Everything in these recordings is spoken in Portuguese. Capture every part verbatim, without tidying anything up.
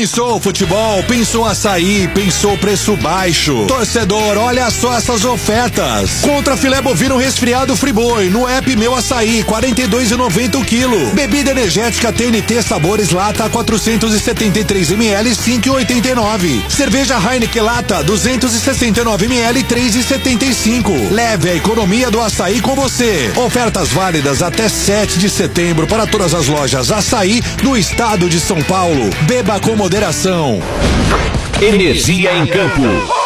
Pensou futebol, pensou açaí, pensou preço baixo. Torcedor, olha só essas ofertas. Contra filé bovino resfriado Friboi, no app Meu Açaí, quarenta e dois reais e noventa centavos o quilo. Bebida energética T N T Sabores Lata, quatrocentos e setenta e três mililitros, cinco reais e oitenta e nove centavos. Cerveja Heineken Lata, duzentos e sessenta e nove mililitros, três reais e setenta e cinco centavos. Leve a economia do açaí com você. Ofertas válidas até sete de setembro para todas as lojas Açaí no estado de São Paulo. Beba com moderação. Energia em campo.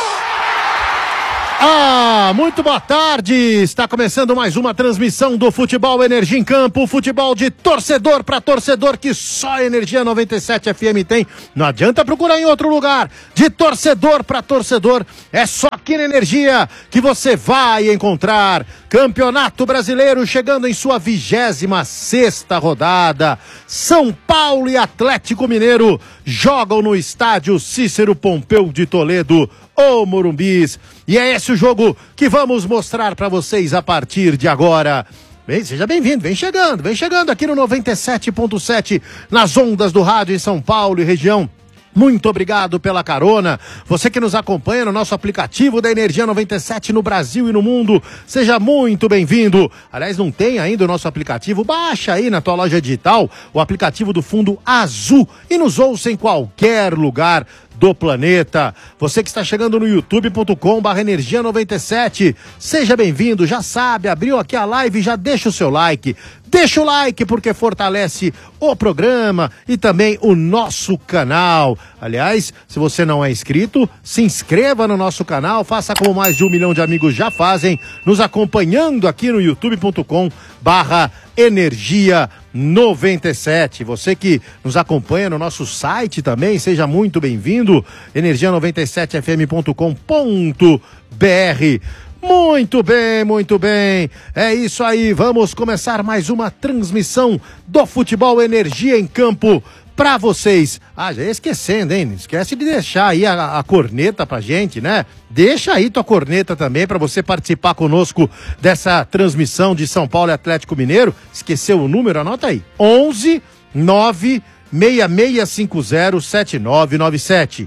Ah, muito boa tarde! Está começando mais uma transmissão do Futebol Energia em Campo, futebol de torcedor para torcedor que só a Energia noventa e sete F M tem. Não adianta procurar em outro lugar. De torcedor para torcedor, é só aqui na Energia que você vai encontrar. Campeonato Brasileiro chegando em sua vigésima sexta rodada. São Paulo e Atlético Mineiro jogam no estádio Cícero Pompeu de Toledo, o Morumbis. E é esse o jogo que vamos mostrar para vocês a partir de agora. Bem, seja bem-vindo, vem chegando, vem chegando aqui no noventa e sete ponto sete, nas ondas do rádio em São Paulo e região. Muito obrigado pela carona. Você que nos acompanha no nosso aplicativo da Energia noventa e sete no Brasil e no mundo, seja muito bem-vindo. Aliás, não tem ainda o nosso aplicativo? Baixa aí na tua loja digital o aplicativo do Fundo Azul e nos ouça em qualquer lugar do planeta. Você que está chegando no youtube ponto com barra energia noventa e sete, seja bem-vindo, já sabe, abriu aqui a live, já deixa o seu like. Deixa o like porque fortalece o programa e também o nosso canal. Aliás, se você não é inscrito, se inscreva no nosso canal, faça como mais de um milhão de amigos já fazem, nos acompanhando aqui no youtube ponto com barra energia noventa e sete. Você que nos acompanha no nosso site também, seja muito bem-vindo, energia noventa e sete f m ponto com ponto b r. Muito bem, muito bem. É isso aí, vamos começar mais uma transmissão do Futebol Energia em Campo pra vocês. Ah, já ia esquecendo, hein? Não esquece de deixar aí a, a corneta pra gente, né? Deixa aí tua corneta também pra você participar conosco dessa transmissão de São Paulo e Atlético Mineiro. Esqueceu o número? Anota aí. onze nove seis seis cinco zero sete nove nove sete.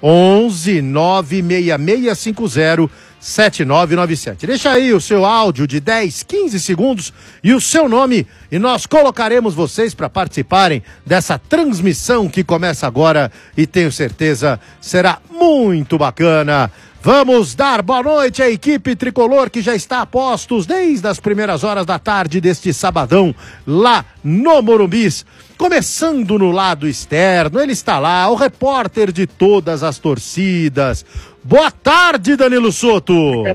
onze nove seis seis cinco zero sete nove nove sete. Deixa aí o seu áudio de dez, quinze segundos e o seu nome e nós colocaremos vocês para participarem dessa transmissão que começa agora e tenho certeza será muito bacana. Vamos dar boa noite à equipe tricolor que já está a postos desde as primeiras horas da tarde deste sabadão lá no Morumbis. Começando no lado externo, ele está lá, o repórter de todas as torcidas. Boa tarde, Danilo Soto.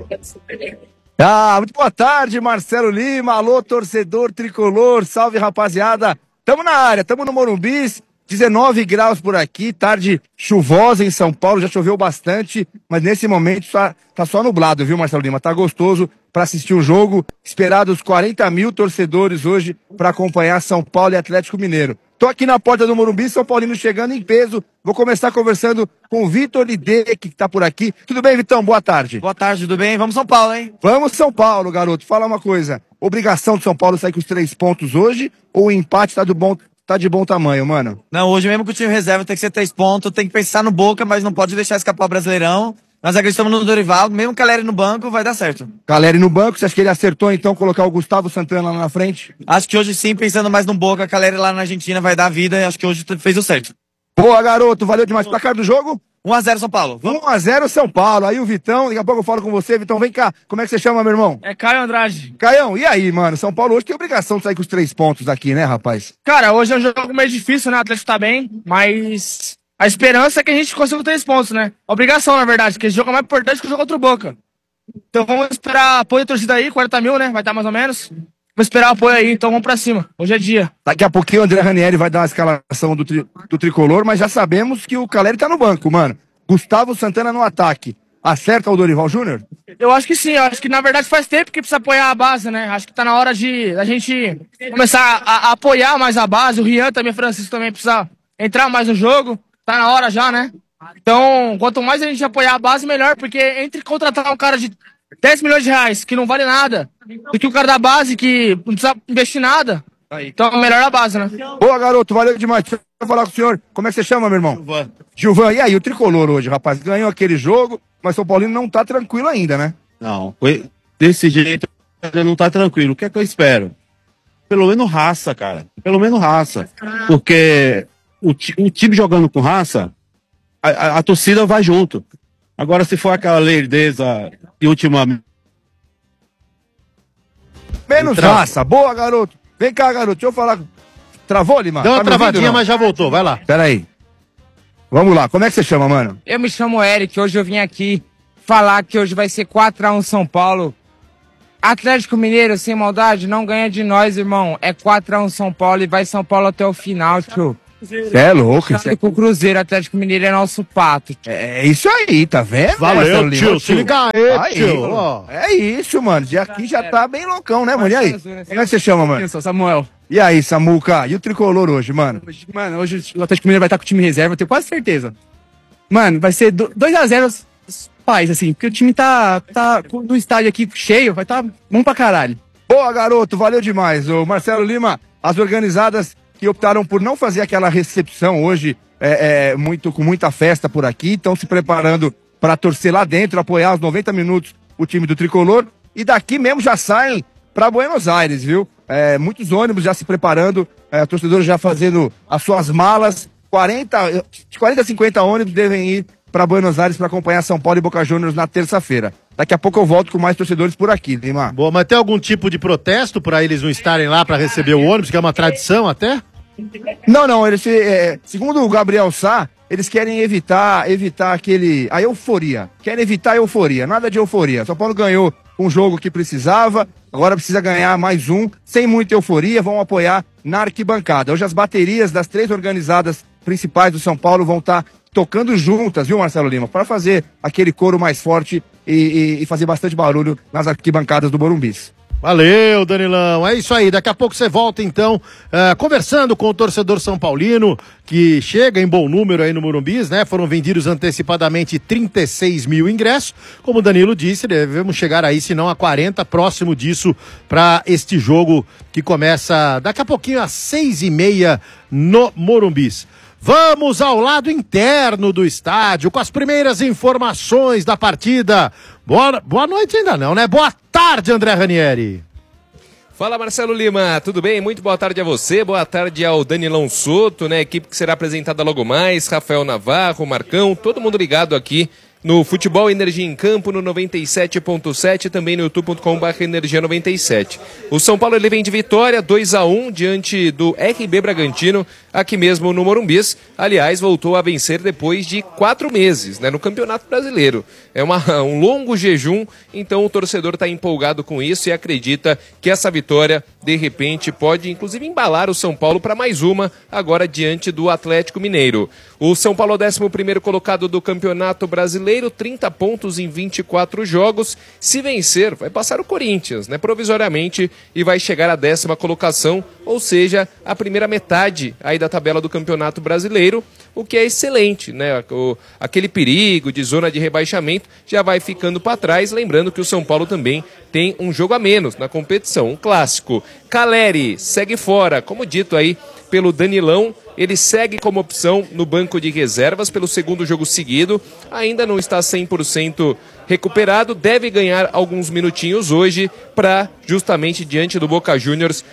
Ah, muito boa tarde, Marcelo Lima. Alô, torcedor tricolor. Salve, rapaziada. Tamo na área, tamo no Morumbis. dezenove graus por aqui, tarde chuvosa em São Paulo, já choveu bastante, mas nesse momento tá, tá só nublado, viu, Marcelo Lima? Tá gostoso para assistir o jogo. Esperados quarenta mil torcedores hoje para acompanhar São Paulo e Atlético Mineiro. Tô aqui na porta do Morumbi, São Paulino chegando em peso. Vou começar conversando com o Vitor Lidê, que tá por aqui. Tudo bem, Vitão? Boa tarde. Boa tarde, tudo bem? Vamos São Paulo, hein? Vamos São Paulo, garoto. Fala uma coisa. Obrigação de São Paulo sair com os três pontos hoje ou o empate tá, do bom, tá de bom tamanho, mano? Não, hoje mesmo que o time reserva tem que ser três pontos, tem que pensar no Boca, mas não pode deixar escapar o Brasileirão. Nós acreditamos no Dorival, mesmo que a Caleri no banco, vai dar certo. Caleri no banco, você acha que ele acertou então colocar o Gustavo Santana lá na frente? Acho que hoje sim, pensando mais no Boca, a Caleri lá na Argentina vai dar vida e acho que hoje fez o certo. Boa, garoto, valeu demais. Placar do jogo? um a zero São Paulo. um a zero São Paulo. Aí o Vitão, daqui a pouco eu falo com você, Vitão, vem cá. Como é que você chama, meu irmão? É Caio Andrade. Caião, e aí, mano? São Paulo hoje tem obrigação de sair com os três pontos aqui, né, rapaz? Cara, hoje é um jogo meio difícil, né? O Atlético tá bem, mas a esperança é que a gente consiga três pontos, né? Obrigação, na verdade, porque esse jogo é mais importante que o jogo contra o Boca. Então vamos esperar apoio da torcida aí, quarenta mil, né? Vai estar mais ou menos. Vou esperar o apoio aí, então vamos pra cima. Hoje é dia. Daqui a pouquinho o André Ranieri vai dar a escalação do, tri, do tricolor, mas já sabemos que o Caleri tá no banco, mano. Gustavo Santana no ataque. Acerta o Dorival Júnior? Eu acho que sim, eu acho que na verdade faz tempo que precisa apoiar a base, né? Acho que tá na hora de a gente começar a, a apoiar mais a base. O Rian também, o Francisco também precisa entrar mais no jogo. Tá na hora já, né? Então, quanto mais a gente apoiar a base, melhor, porque entre contratar um cara de dez milhões de reais, que não vale nada, do que o cara da base, que não precisa investir nada, então é melhor a base, né? Boa, garoto, valeu demais. Tchau, eu falar com o senhor, como é que você chama, meu irmão? Gilvan. Gilvan, e aí, o tricolor hoje, rapaz, ganhou aquele jogo, mas São Paulino não tá tranquilo ainda, né? Não, desse jeito ele não tá tranquilo. O que é que eu espero? Pelo menos raça, cara. Pelo menos raça. Porque o, o time jogando com raça, a, a, a torcida vai junto. Agora, se for aquela lerdeza de última... Menos Entrou. raça. Boa, garoto. Vem cá, garoto. Deixa eu falar. Travou, Lima? Deu uma tá travadinha, ouvindo, mas já voltou. Vai lá. Pera aí. Vamos lá. Como é que você chama, mano? Eu me chamo Eric. Hoje eu vim aqui falar que hoje vai ser quatro a um São Paulo. Atlético Mineiro, sem maldade, não ganha de nós, irmão. É quatro a um São Paulo e vai São Paulo até o final, tio. Você é louco, Sabe que o Cruzeiro, Atlético Mineiro é nosso pato. Tio. É isso aí, tá vendo? Valeu, tio. tio. Se liga aí, aí tio. Ó. É isso, mano. De aqui já tá bem loucão, né, mano? E aí? Como é que você chama, mano? Eu sou Samuel. E aí, Samuca? E o tricolor hoje, mano? Mano, hoje o Atlético Mineiro vai estar com o time reserva, eu tenho quase certeza. Mano, vai ser dois a zero paz, assim, porque o time tá, tá no estádio aqui cheio, vai tá bom pra caralho. Boa, garoto, valeu demais. O Marcelo Lima, as organizadas que optaram por não fazer aquela recepção hoje, é, é, muito, com muita festa por aqui, estão se preparando para torcer lá dentro, apoiar os noventa minutos o time do Tricolor, e daqui mesmo já saem para Buenos Aires, viu? É, muitos ônibus já se preparando, é, torcedores já fazendo as suas malas, quarenta, quarenta, cinquenta ônibus devem ir para Buenos Aires para acompanhar São Paulo e Boca Juniors na terça-feira. Daqui a pouco eu volto com mais torcedores por aqui, Lima. Boa, mas tem algum tipo de protesto para eles não estarem lá para receber o ônibus, que é uma tradição até? Não, não, eles, é, segundo o Gabriel Sá, eles querem evitar, evitar aquele, a euforia, querem evitar a euforia, nada de euforia. São Paulo ganhou um jogo que precisava, agora precisa ganhar mais um, sem muita euforia, vão apoiar na arquibancada. Hoje as baterias das três organizadas principais do São Paulo vão estar tocando juntas, viu, Marcelo Lima, para fazer aquele coro mais forte e, e, e fazer bastante barulho nas arquibancadas do Morumbi. Valeu, Danilão. É isso aí. Daqui a pouco você volta, então, uh, conversando com o torcedor São Paulino, que chega em bom número aí no Morumbi, né? Foram vendidos antecipadamente trinta e seis mil ingressos. Como o Danilo disse, devemos chegar aí, se não a quarenta, próximo disso, para este jogo que começa daqui a pouquinho às seis e meia no Morumbi. Vamos ao lado interno do estádio com as primeiras informações da partida. Boa, boa noite ainda não, né? Boa tarde, André Ranieri. Fala, Marcelo Lima, tudo bem? Muito boa tarde a você, boa tarde ao Danilão Soto, né? Equipe que será apresentada logo mais, Rafael Navarro, Marcão, todo mundo ligado aqui no Futebol Energia em Campo, no noventa e sete ponto sete, também no youtube ponto com barra energia noventa e sete. O São Paulo ele vem de vitória, dois a um, diante do R B Bragantino, aqui mesmo no Morumbi. Aliás, voltou a vencer depois de quatro meses, né, no Campeonato Brasileiro. É uma, um longo jejum, então o torcedor está empolgado com isso e acredita que essa vitória, de repente, pode inclusive embalar o São Paulo para mais uma, agora diante do Atlético Mineiro. O São Paulo é o décimo primeiro colocado do Campeonato Brasileiro, trinta pontos em vinte e quatro jogos. Se vencer, vai passar o Corinthians, né, provisoriamente, e vai chegar à décima colocação, ou seja, a primeira metade aí da tabela do Campeonato Brasileiro, o que é excelente, né? O, aquele perigo de zona de rebaixamento já vai ficando para trás, lembrando que o São Paulo também tem um jogo a menos na competição, um clássico. Caleri segue fora, como dito aí pelo Danilão, ele segue como opção no banco de reservas pelo segundo jogo seguido, ainda não está cem por cento recuperado, deve ganhar alguns minutinhos hoje para justamente diante do Boca Juniors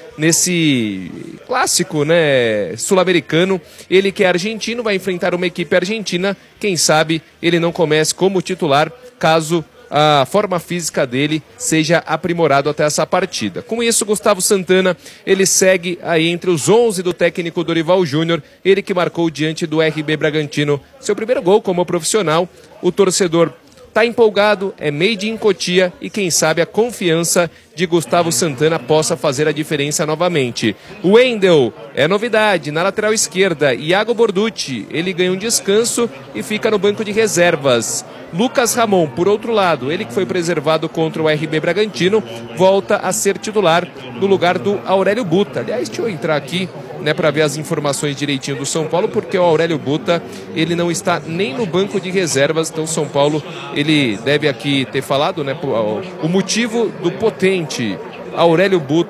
nesse clássico, né, sul-americano. Ele que é argentino, vai enfrentar uma equipe argentina, quem sabe ele não comece como titular, caso a forma física dele seja aprimorado até essa partida. Com isso, Gustavo Santana, ele segue aí entre os onze do técnico Dorival Júnior, ele que marcou diante do R B Bragantino seu primeiro gol como profissional. O torcedor está empolgado, é made in Cotia e quem sabe a confiança de Gustavo Santana possa fazer a diferença novamente. O Wendel é novidade na lateral esquerda. Iago Borducci, ele ganha um descanso e fica no banco de reservas. Lucas Ramon, por outro lado, ele que foi preservado contra o R B Bragantino, volta a ser titular no lugar do Aurélio Buta. Aliás, deixa eu entrar aqui, né, para ver as informações direitinho do São Paulo, porque o Aurélio Buta, ele não está nem no banco de reservas, então o São Paulo, ele deve aqui ter falado, né, o motivo do potente Aurélio Buta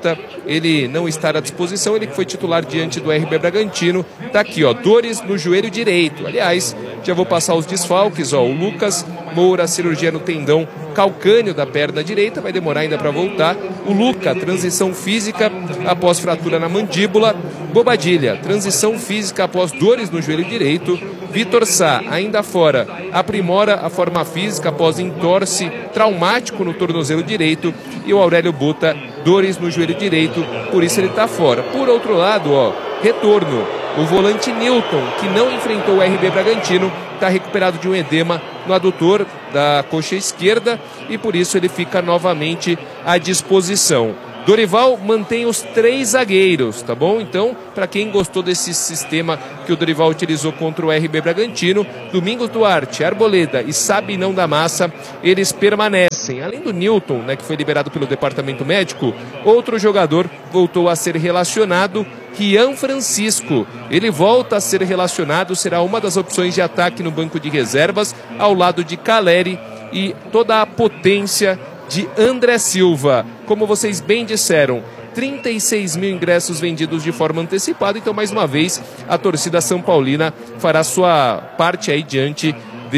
ele não estar à disposição, ele que foi titular diante do R B Bragantino. Tá aqui, ó, dores no joelho direito. Aliás, já vou passar os desfalques, ó, o Lucas Moura, cirurgia no tendão calcâneo da perna direita, vai demorar ainda para voltar. O Luca, transição física após fratura na mandíbula. Bobadilha, transição física após dores no joelho direito. Vitor Sá, ainda fora, aprimora a forma física após entorse traumático no tornozelo direito. E o Aurélio Buta, dores no joelho direito, por isso ele está fora. Por outro lado, ó, retorno. O volante Newton, que não enfrentou o R B Bragantino, está recuperado de um edema no adutor da coxa esquerda e por isso ele fica novamente à disposição. Dorival mantém os três zagueiros, tá bom? Então, para quem gostou desse sistema que o Dorival utilizou contra o R B Bragantino, Domingos Duarte, Arboleda e Sabinão da Massa, eles permanecem. Além do Newton, né, que foi liberado pelo departamento médico, outro jogador voltou a ser relacionado, Rian Francisco. Ele volta a ser relacionado, será uma das opções de ataque no banco de reservas, ao lado de Caleri e toda a potência de André Silva. Como vocês bem disseram, trinta e seis mil ingressos vendidos de forma antecipada, então mais uma vez a torcida São Paulina fará sua parte aí diante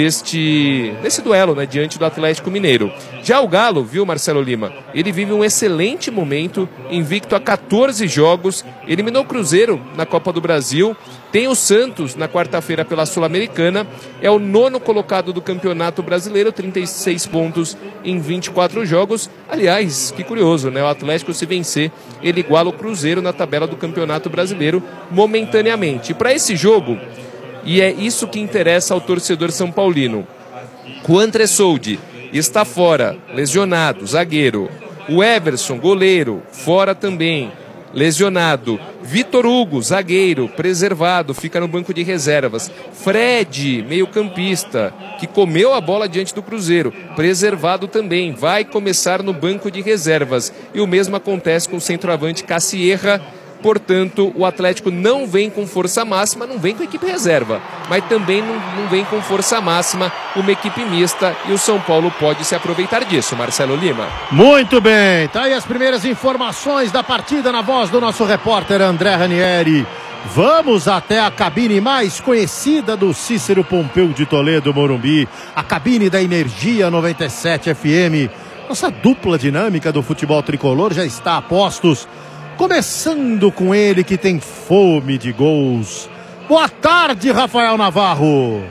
deste desse duelo, né, diante do Atlético Mineiro. Já o Galo, viu, Marcelo Lima, ele vive um excelente momento, invicto a quatorze jogos, eliminou o Cruzeiro na Copa do Brasil, tem o Santos na quarta-feira pela Sul-Americana, é o nono colocado do Campeonato Brasileiro, trinta e seis pontos em vinte e quatro jogos. Aliás, que curioso, né? O Atlético, se vencer, ele iguala o Cruzeiro na tabela do Campeonato Brasileiro momentaneamente. E para esse jogo, e é isso que interessa ao torcedor são paulino, o André Soldi está fora, lesionado, zagueiro. O Everson, goleiro, fora também, lesionado. Vitor Hugo, zagueiro, preservado, fica no banco de reservas. Fred, meio-campista, que comeu a bola diante do Cruzeiro, preservado também, vai começar no banco de reservas. E o mesmo acontece com o centroavante Cassierra. Portanto, o Atlético não vem com força máxima, não vem com equipe reserva, mas também não, não vem com força máxima uma equipe mista, e o São Paulo pode se aproveitar disso, Marcelo Lima. Muito bem, tá aí as primeiras informações da partida na voz do nosso repórter André Ranieri. Vamos até a cabine mais conhecida do Cícero Pompeu de Toledo, Morumbi, a cabine da Energia noventa e sete F M. Nossa dupla dinâmica do futebol tricolor já está a postos. Começando com ele que tem fome de gols. Boa tarde, Rafael Navarro.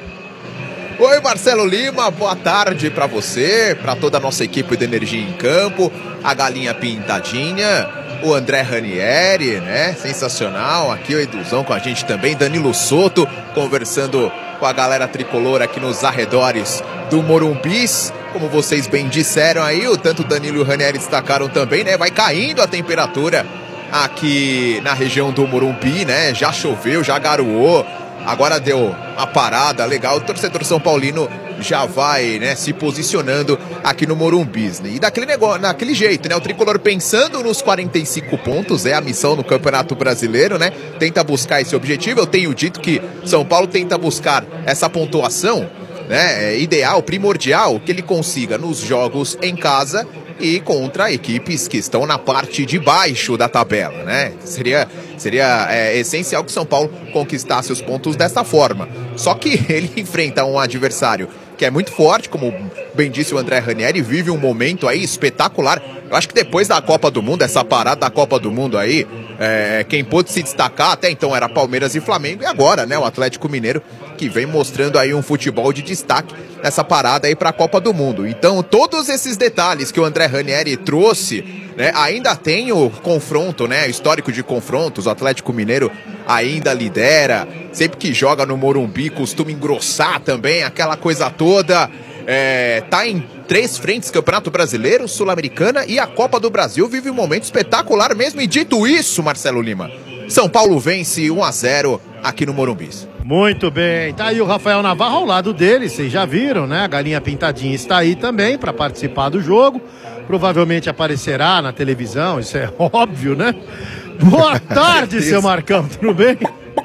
Oi, Marcelo Lima, boa tarde para você, para toda a nossa equipe de Energia em Campo, a Galinha Pintadinha, o André Ranieri, né? Sensacional. Aqui o Eduzão com a gente também, Danilo Soto, conversando com a galera tricolor aqui nos arredores do Morumbis. Como vocês bem disseram aí, o tanto Danilo e o Ranieri destacaram também, né? Vai caindo a temperatura aqui na região do Morumbi, né? Já choveu, já garoou, agora deu uma parada legal. O torcedor São Paulino já vai, né, se posicionando aqui no Morumbi, né? E daquele negócio, naquele jeito, né? O tricolor pensando nos quarenta e cinco pontos, é a missão no Campeonato Brasileiro, né? Tenta buscar esse objetivo. Eu tenho dito que São Paulo tenta buscar essa pontuação, né, é ideal, primordial, que ele consiga nos jogos em casa e contra equipes que estão na parte de baixo da tabela, né? Seria, seria é, essencial que São Paulo conquistasse os pontos dessa forma. Só que ele enfrenta um adversário que é muito forte, como bem disse o André Ranieri, vive um momento aí espetacular. Eu acho que depois da Copa do Mundo, essa parada da Copa do Mundo aí, é, quem pôde se destacar até então era Palmeiras e Flamengo, e agora, né, o Atlético Mineiro, que vem mostrando aí um futebol de destaque nessa parada aí para a Copa do Mundo. Então, todos esses detalhes que o André Ranieri trouxe, né, ainda tem o confronto, né, histórico de confrontos. O Atlético Mineiro ainda lidera, sempre que joga no Morumbi costuma engrossar também, aquela coisa toda. É, tá em três frentes, Campeonato Brasileiro, Sul-Americana e a Copa do Brasil, vive um momento espetacular mesmo. E dito isso, Marcelo Lima, São Paulo vence um a zero aqui no Morumbi. Muito bem, tá aí o Rafael Navarro ao lado dele, vocês já viram, né? A Galinha Pintadinha está aí também para participar do jogo, provavelmente aparecerá na televisão, isso é óbvio, né? Boa tarde, seu Marcão, tudo bem?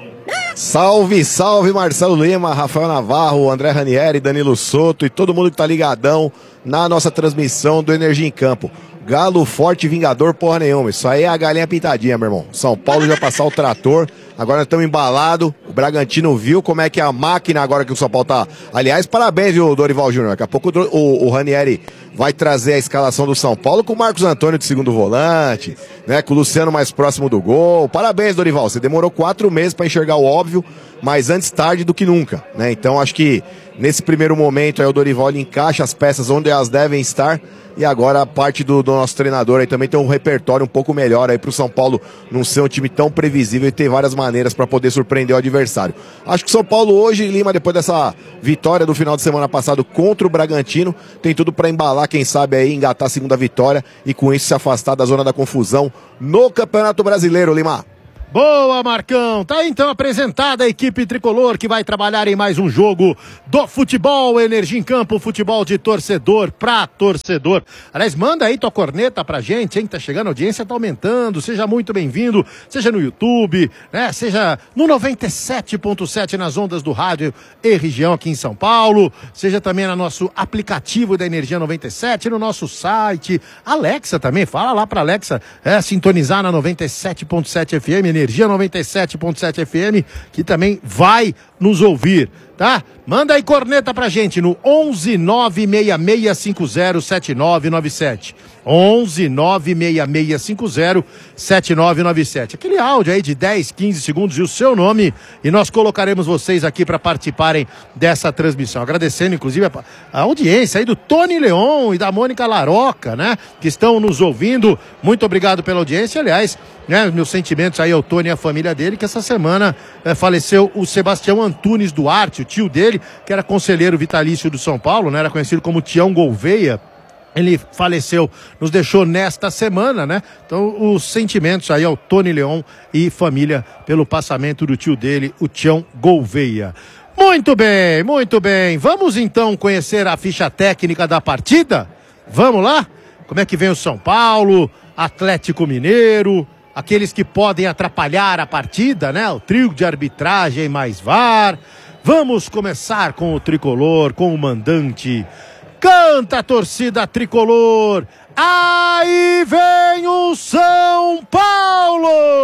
Salve, salve, Marcelo Lima, Rafael Navarro, André Ranieri, Danilo Soto e todo mundo que tá ligadão na nossa transmissão do Energia em Campo. Galo forte, vingador, porra nenhuma. Isso aí é a galinha pintadinha, meu irmão. São Paulo já passar o trator. Agora nós estamos embalados. O Bragantino viu como é que é a máquina agora que o São Paulo tá. Aliás, parabéns, viu, Dorival Júnior. Daqui a pouco o, o, o Ranieri vai trazer a escalação do São Paulo com o Marcos Antônio de segundo volante, né? Com o Luciano mais próximo do gol. Parabéns, Dorival. Você demorou quatro meses para enxergar o óbvio, mas antes tarde do que nunca, né? Então acho que nesse primeiro momento aí o Dorival ele encaixa as peças onde elas devem estar. E agora a parte do, do nosso treinador aí também tem um repertório um pouco melhor aí pro São Paulo não ser um time tão previsível e ter várias maneiras para poder surpreender o adversário. Acho que o São Paulo hoje, Lima, depois dessa vitória do final de semana passado contra o Bragantino, tem tudo para embalar, quem sabe aí, engatar a segunda vitória e com isso se afastar da zona da confusão no Campeonato Brasileiro, Lima. Boa, Marcão! Tá aí, então apresentada a equipe tricolor que vai trabalhar em mais um jogo do futebol Energia em Campo, futebol de torcedor pra torcedor. Aliás, manda aí tua corneta pra gente, hein? Tá chegando, a audiência tá aumentando. Seja muito bem-vindo, seja no YouTube, né? Seja no noventa e sete ponto sete nas ondas do rádio e região aqui em São Paulo, seja também no nosso aplicativo da Energia noventa e sete, no nosso site. Alexa também, fala lá pra Alexa, é, sintonizar na noventa e sete ponto sete F M, Energia noventa e sete ponto sete F M, que também vai nos ouvir, tá? Manda aí corneta pra gente no onze nove seis seis cinco zero sete nove nove sete. onze nove seis seis cinco zero sete nove nove sete. Aquele áudio aí de dez, quinze segundos e o seu nome, e nós colocaremos vocês aqui para participarem dessa transmissão. Agradecendo, inclusive, a, a audiência aí do Tony Leon e da Mônica Laroca, né? Que estão nos ouvindo. Muito obrigado pela audiência. Aliás, né, meus sentimentos aí ao Tony e à família dele, que essa semana é, faleceu o Sebastião Antunes Duarte, o tio dele, que era conselheiro vitalício do São Paulo, né? Era conhecido como Tião Gouveia. Ele faleceu, nos deixou nesta semana, né? Então, os sentimentos aí ao Tony Leon e família pelo passamento do tio dele, o Tião Gouveia. Muito bem, muito bem. Vamos então conhecer a ficha técnica da partida? Vamos lá? Como é que vem o São Paulo, Atlético Mineiro, aqueles que podem atrapalhar a partida, né? O trio de arbitragem mais V A R. Vamos começar com o tricolor, com o mandante. Canta a torcida tricolor, aí vem o São Paulo!